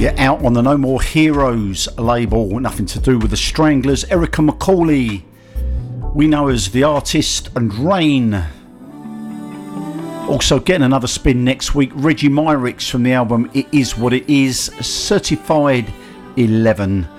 Out on the No More Heroes label, nothing to do with the Stranglers. Erica McCauley, we know as The Artist, and Rain. Also getting another spin next week, Reggie Myrix from the album It Is What It Is, Certified 11.